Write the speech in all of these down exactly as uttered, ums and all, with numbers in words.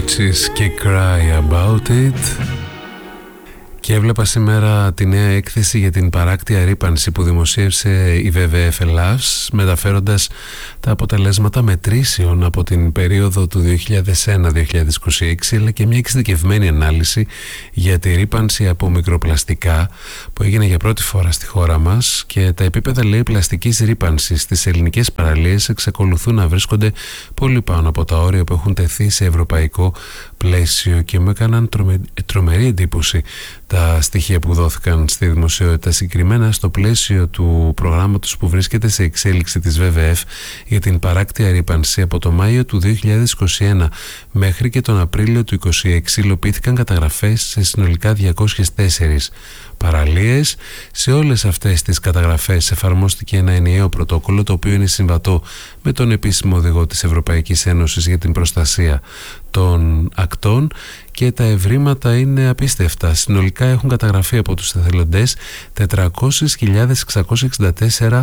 και Cry About It. Και έβλεπα σήμερα τη νέα έκθεση για την παράκτια ρύπανση που δημοσίευσε η βι βι εφ Ελλάς, μεταφέροντας τα αποτελέσματα μετρήσεων από την περίοδο του δύο χιλιάδες ένα με δύο χιλιάδες είκοσι έξι, αλλά και μια εξειδικευμένη ανάλυση για τη ρύπανση από μικροπλαστικά που έγινε για πρώτη φορά στη χώρα μας. Και τα επίπεδα, λέει, πλαστικής ρύπανσης στις ελληνικές παραλίες εξακολουθούν να βρίσκονται πολύ πάνω από τα όρια που έχουν τεθεί σε ευρωπαϊκό πλαίσιο, και μου έκαναν τρομε, τρομερή εντύπωση τα στοιχεία που δόθηκαν στη δημοσιότητα, συγκεκριμένα στο πλαίσιο του προγράμματος που βρίσκεται σε εξέλιξη της βι βι εφ για την παράκτια ρύπανση. Από το Μάιο του δύο χιλιάδες είκοσι ένα μέχρι και τον Απρίλιο του είκοσι έξι υλοποιήθηκαν καταγραφές σε συνολικά διακόσιες τέσσερις παραλίες. Σε όλες αυτές τις καταγραφές εφαρμόστηκε ένα ενιαίο πρωτόκολλο, το οποίο είναι συμβατό με τον επίσημο οδηγό της Ευρωπαϊκής Ένωσης για την προστασία των ακτών, και τα ευρήματα είναι απίστευτα. Συνολικά έχουν καταγραφεί από τους εθελοντές τετρακόσιες χιλιάδες εξακόσια εξήντα τέσσερα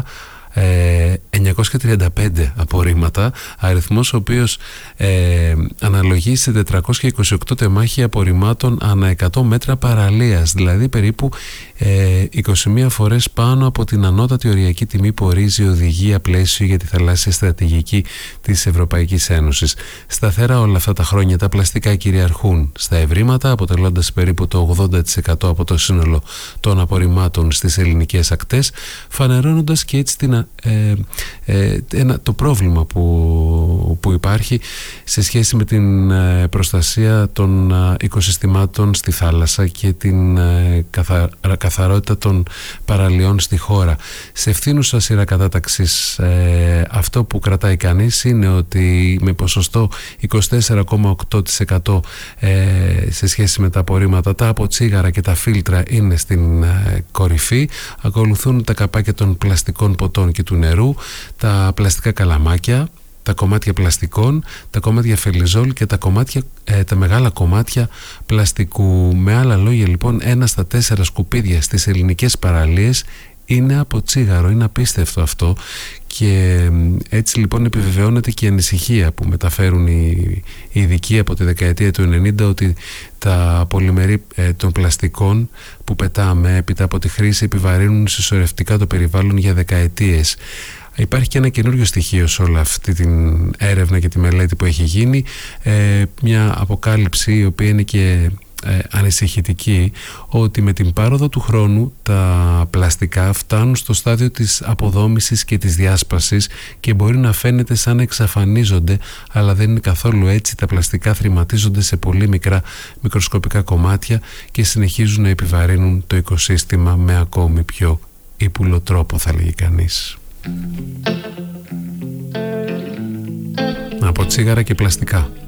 εννιακόσια τριάντα πέντε απορρίμματα, αριθμός ο οποίος ε, αναλογεί σε τετρακόσια είκοσι οκτώ τεμάχια απορριμμάτων ανά εκατό μέτρα παραλίας, δηλαδή περίπου ε, είκοσι μία φορές πάνω από την ανώτατη οριακή τιμή που ορίζει η Οδηγία Πλαίσιο για τη Θαλάσσια Στρατηγική της Ευρωπαϊκής Ένωσης. Σταθερά όλα αυτά τα χρόνια τα πλαστικά κυριαρχούν στα ευρήματα, αποτελώντας περίπου το ογδόντα τοις εκατό από το σύνολο των απορριμμάτων στις ελληνικές ακτές, φανερώνοντας και έτσι την Ε, ε, ένα, το πρόβλημα που, που υπάρχει σε σχέση με την ε, προστασία των ε, οικοσυστημάτων στη θάλασσα και την ε, καθα, καθαρότητα των παραλιών στη χώρα. Σε ευθύνουσα σειρά κατάταξης, ε, αυτό που κρατάει κανείς είναι ότι με ποσοστό είκοσι τέσσερα κόμμα οκτώ τοις εκατό ε, σε σχέση με τα απορρίμματα, τα από τσίγαρα και τα φίλτρα είναι στην ε, κορυφή. Ακολουθούν τα καπάκια των πλαστικών ποτών και του νερού, τα πλαστικά καλαμάκια, τα κομμάτια πλαστικών, τα κομμάτια φελιζόλ και τα, κομμάτια, ε, τα μεγάλα κομμάτια πλαστικού. Με άλλα λόγια, λοιπόν, ένα στα τέσσερα σκουπίδια στις ελληνικές παραλίες είναι από τσίγαρο. Είναι απίστευτο αυτό, και έτσι λοιπόν επιβεβαιώνεται και η ανησυχία που μεταφέρουν οι, οι ειδικοί από τη δεκαετία του ενενήντα, ότι τα πολυμερή ε, των πλαστικών που πετάμε έπειτα από τη χρήση επιβαρύνουν συσσωρευτικά το περιβάλλον για δεκαετίες. Υπάρχει και ένα καινούριο στοιχείο σε όλη αυτή την έρευνα και τη μελέτη που έχει γίνει, ε, μια αποκάλυψη η οποία είναι και Ε, ανησυχητική, ότι με την πάροδο του χρόνου τα πλαστικά φτάνουν στο στάδιο της αποδόμησης και της διάσπασης και μπορεί να φαίνεται σαν να εξαφανίζονται, αλλά δεν είναι καθόλου έτσι. Τα πλαστικά θρηματίζονται σε πολύ μικρά μικροσκοπικά κομμάτια και συνεχίζουν να επιβαρύνουν το οικοσύστημα με ακόμη πιο ύπουλο τρόπο, θα λέγει κανείς. Από τσίγαρα και πλαστικά.